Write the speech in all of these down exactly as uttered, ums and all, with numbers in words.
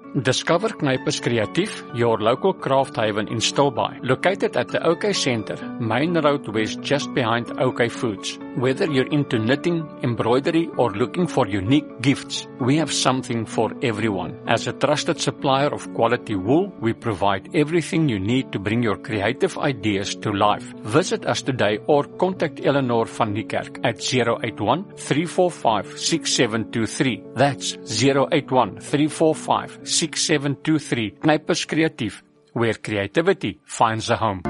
Discover Knypers Creatief, your local craft haven in Stilbaai. Located at the OK Centre, Main Road West, just behind OK Foods. Whether you're into knitting, embroidery, or looking for unique gifts, we have something for everyone. As a trusted supplier of quality wool, we provide everything you need to bring your creative ideas to life. Visit us today or contact Eleanor van Niekerk at zero eight one, three four five, six seven two three. That's zero eight one, three four five, six seven two three. Knypers Creatief, where creativity finds a home.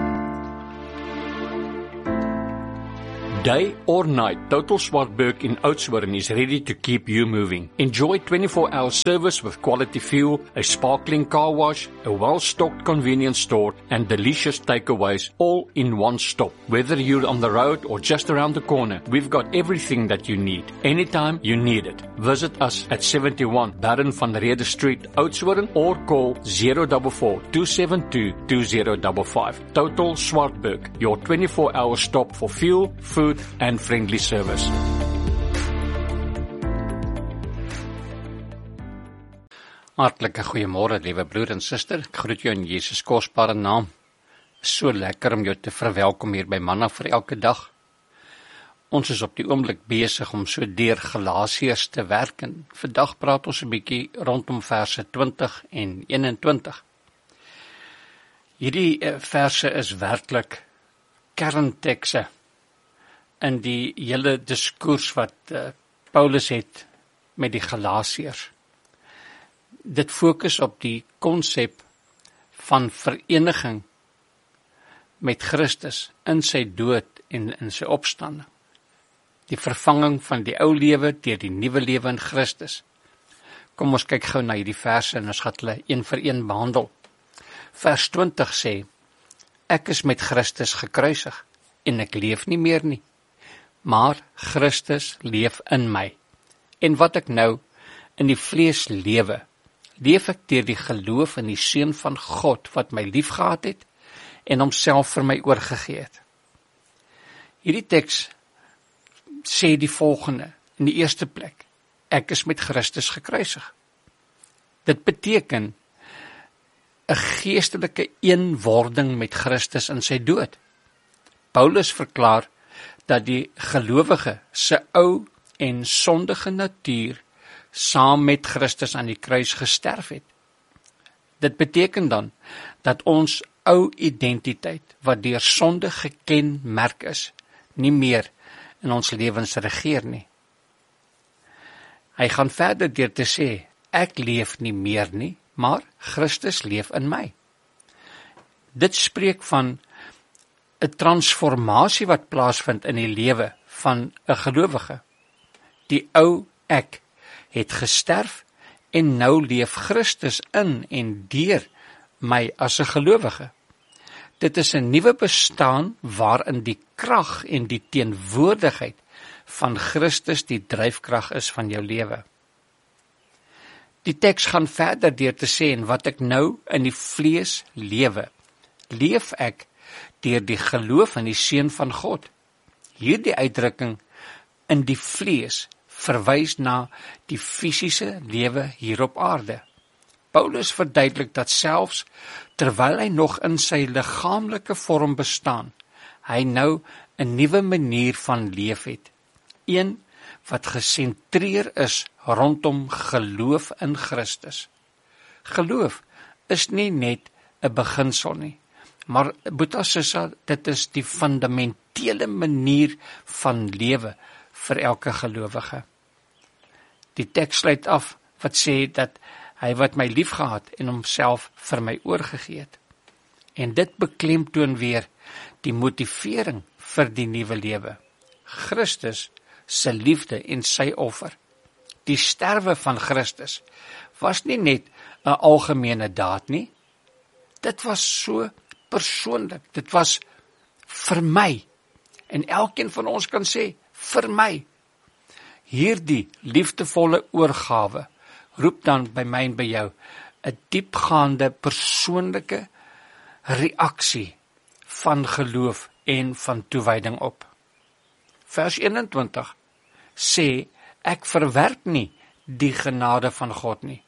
Day or night, Total Swartberg in Oudtshoorn is ready to keep you moving. Enjoy twenty-four hour service with quality fuel, a sparkling car wash, a well-stocked convenience store, and delicious takeaways, all in one stop. Whether you're on the road or just around the corner, we've got everything that you need, anytime you need it. Visit us at seventy-one Baron van Rede Street, Oudtshoorn, or call zero four four, two seven two, two zero five five. Total Swartberg, your twenty-four hour stop for fuel, food, and friendly service. Hartlike goeiemôre, liewe broer en suster. Ek groet jou in Jesus kosbare naam. So lekker om jou te verwelkom hier by Manna vir elke dag. Ons is op die oomblik besig om so deur Galasiërs te werk en vandag praat ons 'n bietjie rondom verse twintig en eenentwintig. Hierdie verse is werklik kerntekste in die hele diskurs wat uh, Paulus het met die Galasiërs. Dit fokus op die konsep van vereniging met Christus in sy dood en in sy opstanding. Die vervanging van die ou lewe deur die nuwe lewe in Christus. Kom ons kyk gou na hierdie verse en ons gaan hulle een vir een behandel. Vers twintig sê, ek is met Christus gekruisig en ek leef nie meer nie, maar Christus leef in my. En wat ek nou in die vlees lewe, leef ek deur die geloof in die Seun van God wat my liefgehad het en homself vir my oorgegee het. Hierdie teks sê die volgende in die eerste plek, ek is met Christus gekruisig. Dit beteken 'n geestelike eenwording met Christus in sy dood. Paulus verklaar dat die gelowige se ou en sondige natuur saam met Christus aan die kruis gesterf het. Dit beteken dan dat ons ou identiteit, wat deur sonde gekenmerk is, nie meer in ons lewens regeer nie. Hy gaan verder deur te sê, ek leef nie meer nie, maar Christus leef in my. Dit spreek van 'n transformasie wat plaasvind in die lewe van 'n gelowige. Die ou ek het gesterf en nou leef Christus in en deur my as 'n gelowige. Dit is 'n nuwe bestaan waarin die krag en die teenwoordigheid van Christus die dryfkrag is van jou lewe. Die teks gaan verder deur te sê, en wat ek nou in die vlees lewe, leef ek deur die geloof in die Seun van God. Hierdie uitdrukking in die vlees verwys na die fisiese lewe hier op aarde. Paulus verduidelik dat selfs terwyl hy nog in sy liggaamlike vorm bestaan, hy nou 'n nuwe manier van leef het. Een wat gesentreer is rondom geloof in Christus. Geloof is nie net 'n beginsel nie, maar Boeta Sissa, dit is die fundamentele manier van lewe vir elke gelowige. Die teks sluit af wat sê dat hy wat my liefgehad en homself vir my oorgegee het. En dit beklemtoon weer die motivering vir die nuwe lewe. Christus se liefde en sy offer. Die sterwe van Christus was nie net 'n algemene daad nie. Dit was so persoonlik. Dit was vir my. En elkeen van ons kan sê, vir my. Hierdie liefdevolle oorgawe roep dan by my en by jou 'n diepgaande persoonlike reaksie van geloof en van toewyding op. Vers eenentwintig sê, ek verwerp nie die genade van God nie.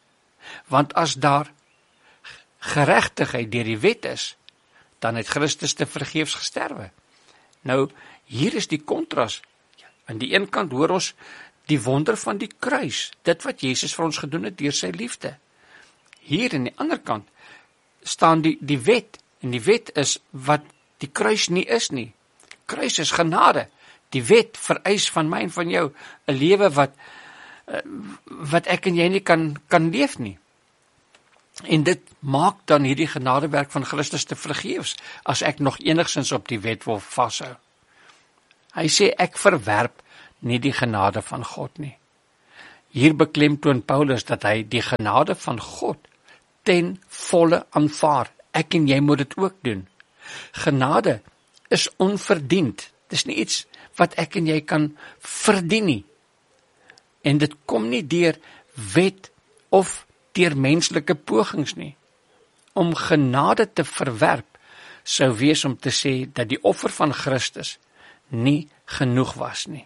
Want as daar geregtigheid deur die wet is, dan het Christus te vergeefs gesterwe. Nou, hier is die kontras. Aan die een kant hoor ons die wonder van die kruis, dit wat Jesus vir ons gedoen het deur sy liefde. Hier aan die ander kant staan die, die wet, en die wet is wat die kruis nie is nie. Kruis is genade. Die wet vereis van my en van jou 'n lewe wat, wat ek en jy nie kan, kan leef nie. En dit maak dan hierdie genadewerk van Christus te vergeefs, as ek nog enigstens op die wet wil vashou. Hy sê, ek verwerp nie die genade van God nie. Hier beklemtoon Paulus dat hy die genade van God ten volle aanvaar. Ek en jy moet dit ook doen. Genade is onverdiend. Dis nie iets wat ek en jy kan verdien nie. En dit kom nie deur wet of deur menslike pogings nie. Om genade te verwerp sou wees om te sê dat die offer van Christus nie genoeg was nie.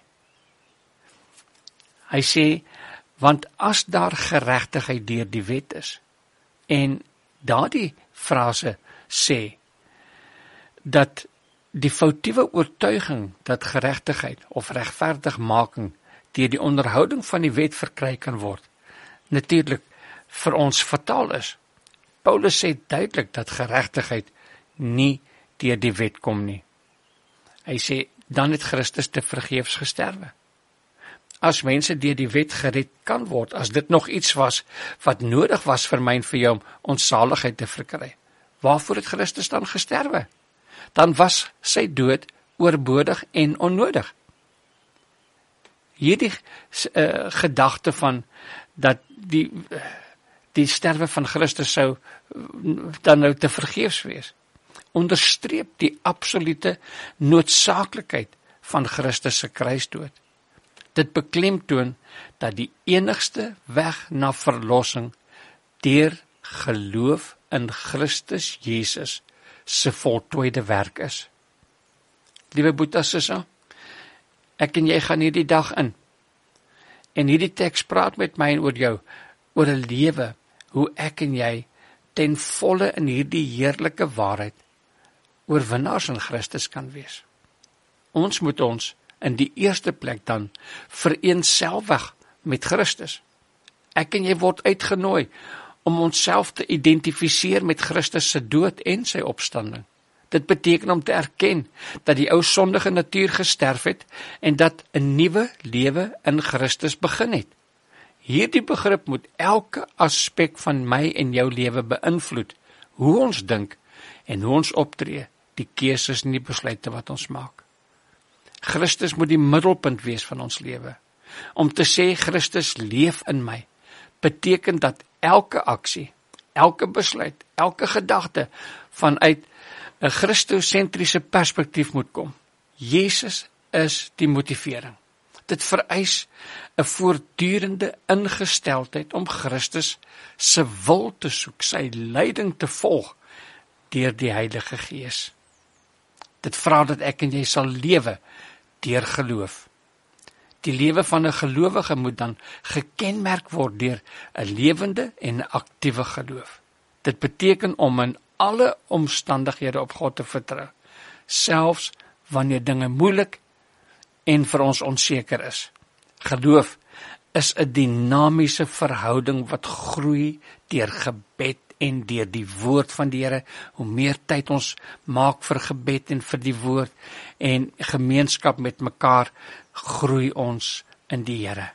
Hy sê, want as daar geregtigheid deur die wet is, en daardie frase sê, dat die foutiewe oortuiging dat geregtigheid of regverdigmaking deur die onderhouding van die wet verkry kan word, natuurlik vir ons fataal is. Paulus sê duidelik dat geregtigheid nie deur die wet kom nie. Hy sê, dan het Christus te vergeefs gesterwe. As mense deur die wet gered kan word, as dit nog iets was wat nodig was vir my en vir jou om ons saligheid te verkry, waarvoor het Christus dan gesterwe? Dan was sy dood oorbodig en onnodig. Hierdie uh, gedagte van dat die, die sterwe van Christus sou dan nou te vergeefs wees, onderstreep die absolute noodsaaklikheid van Christus se kruisdood. Dit beklemtoon dat die enigste weg na verlossing deur geloof in Christus Jesus se voltooide werk is. Liewe boetie, susse, ek en jy gaan hierdie dag in, en hierdie teks praat met my en oor jou, oor 'n lewe, hoe ek en jy ten volle in hierdie heerlike waarheid oorwinnaars in Christus kan wees. Ons moet ons in die eerste plek dan vereenselwig met Christus. Ek en jy word uitgenooi om onsself te identifiseer met Christus se dood en sy opstanding. Dit beteken om te erken dat die ou sondige natuur gesterf het en dat 'n nuwe lewe in Christus begin het. Hierdie begrip moet elke aspek van my en jou lewe beïnvloed, hoe ons dink en hoe ons optree, die keuses en die besluite wat ons maak. Christus moet die middelpunt wees van ons lewe. Om te sê Christus leef in my, beteken dat elke aksie, elke besluit, elke gedagte vanuit 'n Christosentriese perspektief moet kom. Jesus is die motivering. Dit vereis 'n voortdurende ingesteldheid om Christus se wil te soek, sy leiding te volg deur die Heilige Gees. Dit vra dat ek en jy sal lewe deur geloof. Die lewe van 'n gelowige moet dan gekenmerk word deur 'n lewende en 'n aktiewe geloof. Dit beteken om in alle omstandighede op God te vertrou, selfs wanneer dinge moeilik en vir ons onseker is. Geloof is 'n dinamiese verhouding wat groei deur gebed en deur die woord van die Here. Hoe meer tyd ons maak vir gebed en vir die woord en gemeenskap met mekaar, groei ons in die Here.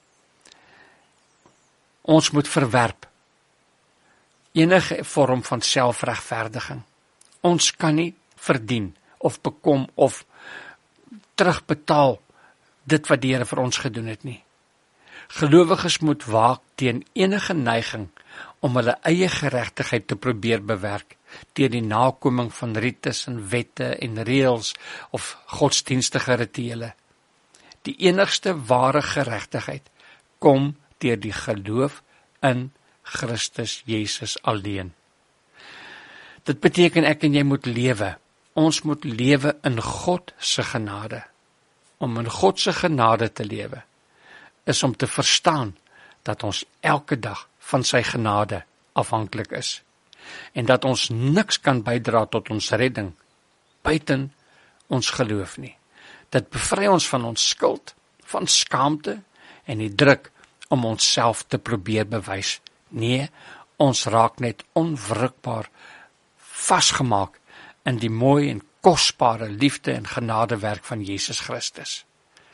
Ons moet verwerp enige vorm van selfregverdiging. Ons kan nie verdien of bekom of terugbetaal dit wat die Here vir ons gedoen het nie. Gelowiges moet waak teen enige neiging om hulle eie geregtigheid te probeer bewerk deur die nakoming van rites en wette en reëls of godsdienstige rituele. Die enigste ware geregtigheid kom deur die geloof in Christus Jesus alleen. Dit beteken ek en jy moet lewe. Ons moet lewe in God se genade. Om in God se genade te lewe, is om te verstaan dat ons elke dag van sy genade afhanklik is, en dat ons niks kan bydra tot ons redding, buiten ons geloof nie. Dit bevry ons van ons skuld, van skaamte, en die druk om onsself te probeer bewys. Nee, ons raak net onwrikbaar vasgemaak in die mooi en kosbare liefde en genadewerk van Jesus Christus.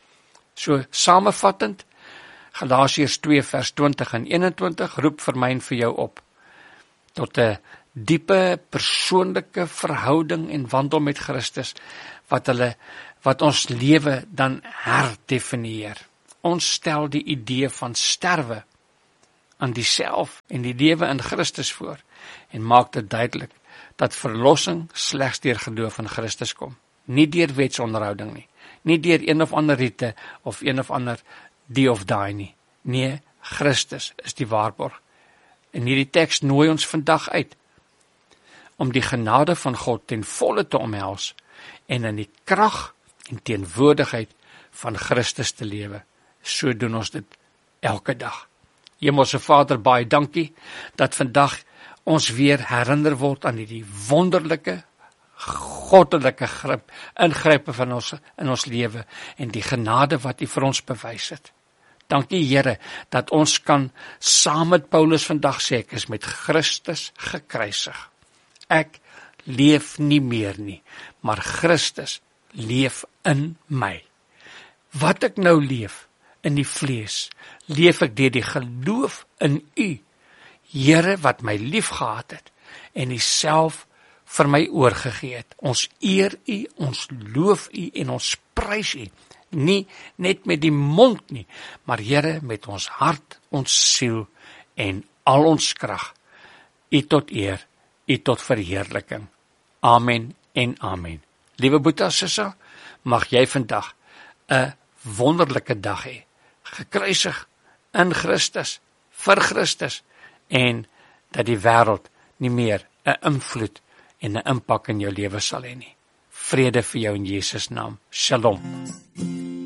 So, samevattend, Galasiërs twee vers twintig en eenentwintig roep vir my en vir jou op, tot 'n diepe persoonlike verhouding en wandel met Christus, wat hulle, wat ons lewe dan herdefinieer. Ons stel die idee van sterwe aan die self en die lewe in Christus voor, en maak dit duidelik, dat verlossing slegs deur geloof in Christus kom. Nie deur wetsonderhouding nie, nie deur een of ander rite, of een of ander die of daai nie. Nee, Christus is die waarborg. En hierdie teks nooi ons vandag uit, om die genade van God ten volle te omhels, en in die krag en teenwoordigheid van Christus te lewe. So doen ons dit elke dag. Hemelse Vader, baie dankie, dat vandag ons weer herinner word aan die wonderlike, goddelike grip, ingrype van ons, in ons lewe, en die genade wat U vir ons bewys het. Dankie Here, dat ons kan saam met Paulus vandag sê, ek is met Christus gekruisig. Ek leef nie meer nie, maar Christus leef in my. Wat ek nou leef in die vlees, leef ek deur die geloof in U, Here wat my lief gehad het, en U self vir my oorgegee het. Ons eer U, ons loof U en ons prys U, nie net met die mond nie, maar Here met ons hart, ons siel en al ons krag. U tot eer, U tot verheerliking. Amen en amen. Liewe Boeta Sissa, mag jy vandag 'n wonderlike dag hê, gekruisig in Christus, vir Christus, en dat die wêreld nie meer 'n invloed en 'n impak in jou lewe sal hê nie. Vrede vir jou in Jesus naam. Shalom.